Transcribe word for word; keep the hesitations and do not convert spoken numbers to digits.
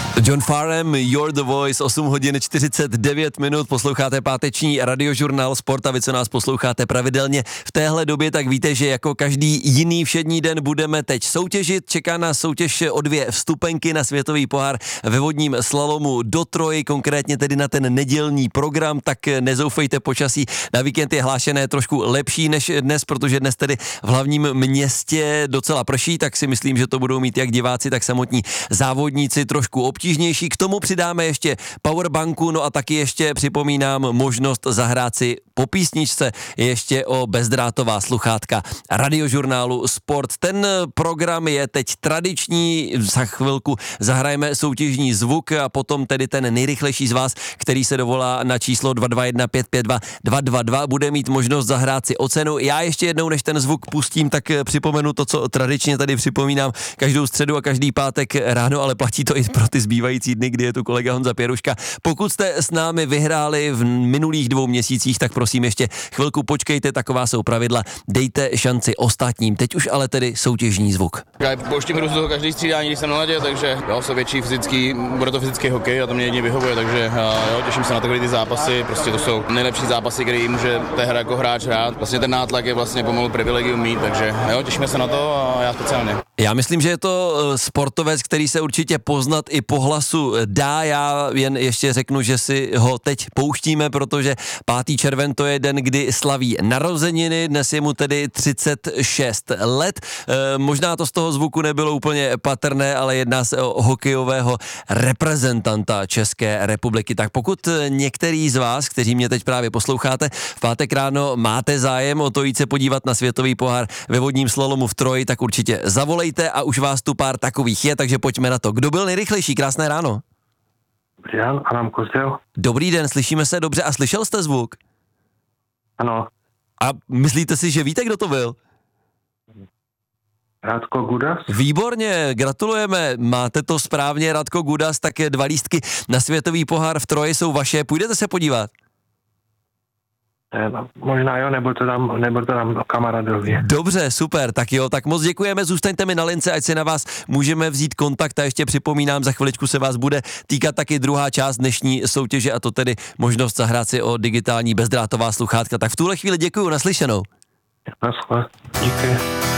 John Farnham, You're the Voice, osm hodin čtyřicet devět minut, posloucháte páteční radiožurnál Sport a vy, co nás posloucháte pravidelně v téhle době, tak víte, že jako každý jiný všední den budeme teď soutěžit. Čeká nás soutěž o dvě vstupenky na světový pohár ve vodním slalomu do Troji, konkrétně tedy na ten nedělní program, tak nezoufejte, počasí na víkend je hlášené trošku lepší než dnes, protože dnes tedy v hlavním městě docela prší, tak si myslím, že to budou mít jak diváci, tak samotní závodníci trošku obtížnější. K tomu přidáme ještě powerbanku, no a taky ještě připomínám možnost zahrát si po písničce ještě o bezdrátová sluchátka radiožurnálu Sport. Ten program je teď tradiční, za chvilku zahrajeme soutěžní zvuk a potom tedy ten nejrychlejší z vás, který se dovolá na číslo dva dva jedna pět pět dva dva dva dva, bude mít možnost zahrát si o cenu. Já ještě jednou, než ten zvuk pustím, tak připomenu to, co tradičně tady připomínám každou středu a každý pátek ráno, ale platí to i pro ty zbývající dny, kdy je tu kolega Honza Pěruška. Pokud jste s námi vyhráli v minulých dvou měsících, tak prosím ještě chvilku počkejte, taková jsou pravidla, dejte šanci ostatním. Teď už ale tedy soutěžní zvuk. Já pouštím hru z toho každý střídání, když jsem na ledě, takže jo, se větší fyzický, bude to fyzický hokej a to mě jedině vyhovuje, takže jo, těším se na takové ty zápasy, prostě to jsou nejlepší zápasy, které může té hra jako hráč hrát. Vlastně ten nátlak je vlastně pomalu privilegium mít, takže jo, těšíme se na to a já speciálně. Já myslím, že je to sportovec, který se určitě poznat i po hlasu dá. Já jen ještě řeknu, že si ho teď pouštíme, protože pátý červen to je den, kdy slaví narozeniny, dnes je mu tedy třicet šest let. E, možná to z toho zvuku nebylo úplně patrné, ale jedná se o hokejového reprezentanta České republiky. Tak pokud některý z vás, kteří mě teď právě posloucháte, v pátek ráno máte zájem o to jít se podívat na světový pohár ve vodním slalomu v Troji, tak určitě zavolejte a už vás tu pár takových je, takže pojďme na to. Kdo byl nejrychlejší? Krásné ráno. Dobrý den, Adam Kozel. Dobrý den, slyšíme se dobře a slyšel jste zvuk? Ano. A myslíte si, že víte, kdo to byl? Radko Gudas. Výborně, gratulujeme, máte to správně, Radko Gudas, tak dva lístky na světový pohár v Troji jsou vaše, půjdete se podívat? Eh, možná jo, nebo to dám, nebo to dám kamarádovi. Dobře, super, tak jo, tak moc děkujeme, zůstaňte mi na lince, ať si na vás můžeme vzít kontakt a ještě připomínám, za chviličku se vás bude týkat taky druhá část dnešní soutěže a to tedy možnost zahrát si o digitální bezdrátová sluchátka. Tak v tuhle chvíli děkuju, naslyšenou. Naschle, díky.